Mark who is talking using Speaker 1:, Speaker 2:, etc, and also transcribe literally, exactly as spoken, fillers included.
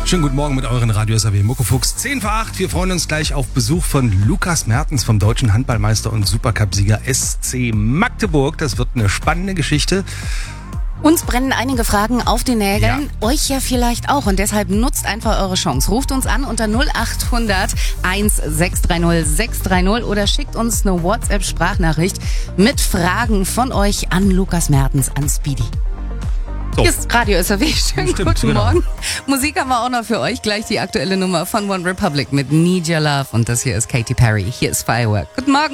Speaker 1: Schönen guten Morgen mit euren Radio S R W Muckefuchs. zehn vor acht. Wir freuen uns gleich auf Besuch von Lukas Mertens vom deutschen Handballmeister und Supercup-Sieger S C Magdeburg. Das wird eine spannende Geschichte.
Speaker 2: Uns brennen einige Fragen auf den Nägeln,
Speaker 1: Ja.
Speaker 2: euch ja vielleicht auch. Und deshalb nutzt einfach eure Chance. Ruft uns an unter null acht hundert eins sechs drei null sechs drei null oder schickt uns eine WhatsApp-Sprachnachricht mit Fragen von euch an Lukas Mertens, an Speedy.
Speaker 1: So.
Speaker 2: Hier ist Radio S R W. Schönen
Speaker 1: Stimmt,
Speaker 2: guten
Speaker 1: genau.
Speaker 2: Morgen. Musik haben wir auch noch für euch. Gleich die aktuelle Nummer von One Republic mit Need Your Love. Und das hier ist Katy Perry. Hier ist Firework. Guten Morgen.